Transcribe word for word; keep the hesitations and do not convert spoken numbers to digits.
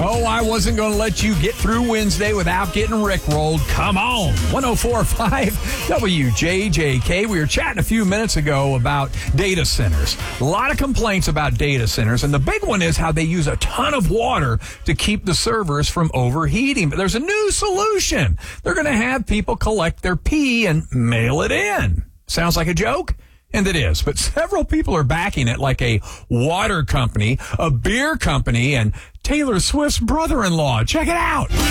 Oh, I wasn't going to let you get through Wednesday without getting rickrolled. Come on. one oh four point five W J J K. We were chatting a few minutes ago about data centers. A lot of complaints about data centers, and the big one is how they use a ton of water to keep the servers from overheating. But there's a new solution. They're going to have people collect their pee and mail it in. Sounds like a joke? And it is. But several people are backing it, like a water company, a beer company, and Taylor Swift's brother-in-law. Check it out.